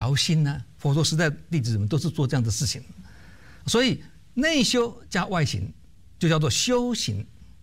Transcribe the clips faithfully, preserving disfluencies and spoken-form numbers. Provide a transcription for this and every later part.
调心呢、啊？佛陀时代弟子们都是做这样的事情，所以内修加外行就叫做修行。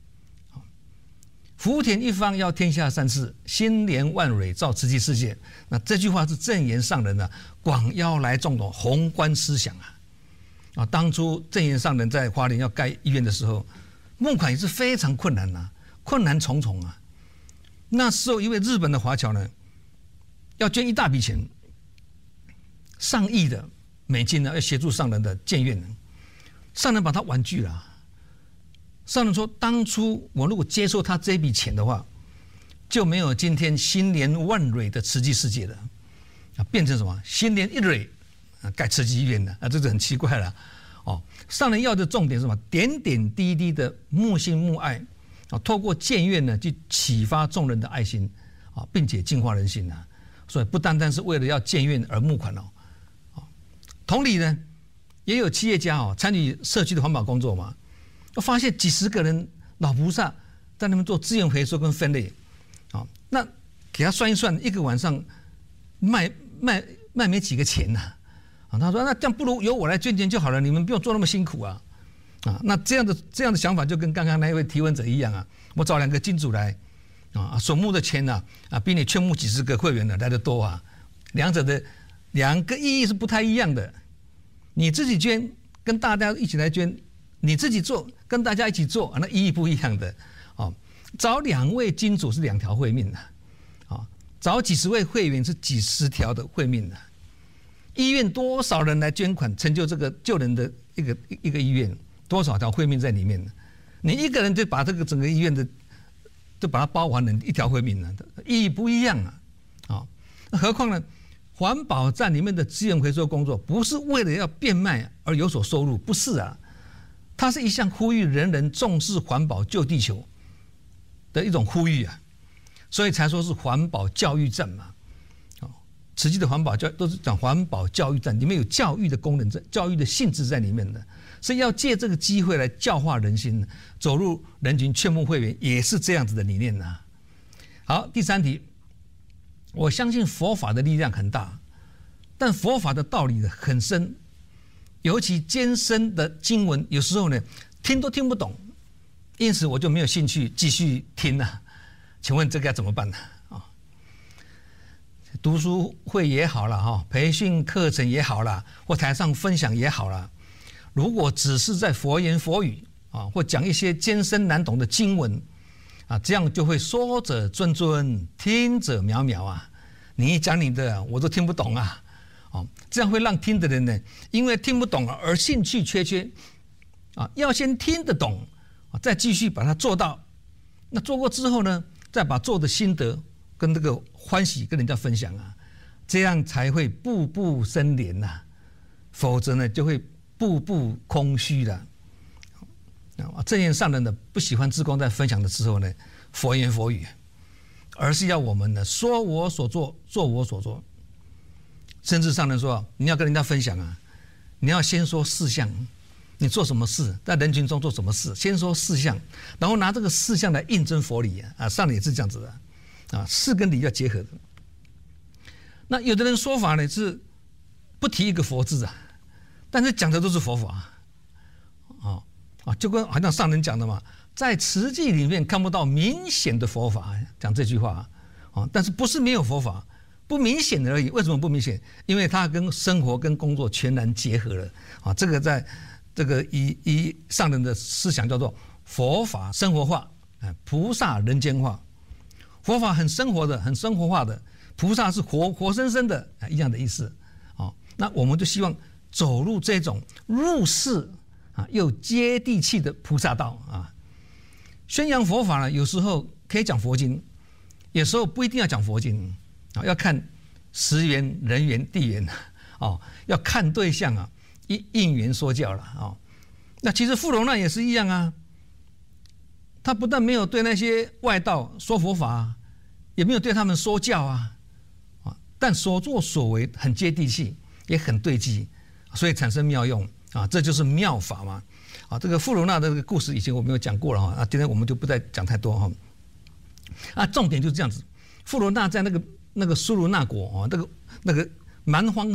福田一方要天下善事，心连万蕊照慈济世界。那这句话是正言上人呢广邀来众的宏观思想啊！啊，当初正言上人在花莲要盖医院的时候，募款也是非常困难呐、啊，困难重重啊。那时候一位日本的华侨呢，要捐一大笔钱，上亿的美金呢，要协助上人的建院呢，上人把他婉拒了。上人说：“当初我如果接受他这笔钱的话，就没有今天心连万蕊的慈济世界了，啊，变成什么心连一蕊啊，盖慈济医院了啊，这就很奇怪了。哦，上人要的重点是什么？点点滴滴的慕心慕爱啊，透过建院呢，去启发众人的爱心啊，并且净化人心啊。所以不单单是为了要建院而募款哦，啊，同理呢，也有企业家哦参与社区的环保工作嘛。”我发现几十个人老菩萨在那边做资源回收跟分类，啊，那给他算一算，一个晚上卖卖卖没几个钱呐，啊，他说那这样不如由我来捐钱就好了，你们不用做那么辛苦啊，啊，那这样的这样的想法就跟刚刚那一位提问者一样啊，我找两个金主来，啊，所募的钱呢，啊，比你劝募几十个会员的来得多啊，两者的两个意义是不太一样的，你自己捐跟大家一起来捐。你自己做跟大家一起做，那意义不一样的哦。找两位金主是两条会命的，啊，找几十位会员是几十条的会命的。医院多少人来捐款，成就这个救人的一个一个医院，多少条会命在里面呢？你一个人就把这个整个医院的，就把它包完了一条会命了，意义不一样啊！啊，何况呢？环保站里面的资源回收工作，不是为了要变卖而有所收入，不是啊。它是一项呼吁人人重视环保救地球的一种呼吁啊，所以才说是环保教育站嘛。哦，慈济的环保教都是讲环保教育站，里面有教育的功能在，教育的性质在里面的，所以要借这个机会来教化人心，走入人群劝募会员，也是这样子的理念呐、啊。好，第三题，我相信佛法的力量很大，但佛法的道理呢很深。尤其艰深的经文，有时候呢听都听不懂，因此我就没有兴趣继续听了。请问这个要怎么办呢？啊，读书会也好了哈，培训课程也好了，或台上分享也好了，如果只是在佛言佛语啊，或讲一些艰深难懂的经文啊，这样就会说者谆谆，听者渺渺啊。你一讲你的，我都听不懂啊。这样会让听的人呢，因为听不懂而兴趣缺缺，啊，要先听得懂，啊，再继续把它做到。那做过之后呢，再把做的心得跟这个欢喜跟人家分享啊，这样才会步步生莲呐、啊。否则呢，就会步步空虚了。啊，正言上人呢，不喜欢志工在分享的时候呢，佛言佛语，而是要我们呢，说我所做，做我所做。甚至上人说，你要跟人家分享啊，你要先说事项，你做什么事，在人群中做什么事，先说事项，然后拿这个事项来印证佛理啊。啊，上人也是这样子的啊，事跟理要结合的。那有的人说法呢是不提一个佛字啊，但是讲的都是佛法啊啊，就跟好像上人讲的嘛，在慈济里面看不到明显的佛法，讲这句话啊，但是不是没有佛法。不明显的而已，为什么不明显？因为它跟生活跟工作全然结合了啊！这个在这个以以上人的思想叫做佛法生活化，啊，菩萨人间化。佛法很生活的，很生活化的，菩萨是活活生生的，啊，一样的意思啊。那我们就希望走入这种入世啊又接地气的菩萨道啊。宣扬佛法呢，有时候可以讲佛经，有时候不一定要讲佛经。要看时缘、人缘、地缘哦，要看对象啊，应应缘说教了哦。那其实富罗那也是一样啊，他不但没有对那些外道说佛法，也没有对他们说教啊，啊，但所作所为很接地气，也很对机，所以产生妙用啊，这就是妙法嘛。啊，这个富罗那的这个故事以前我们有讲过了哈，啊，今天我们就不再讲太多哈。啊，重点就是这样子，富罗那在那个。那个苏鲁那国啊，那个那个蛮荒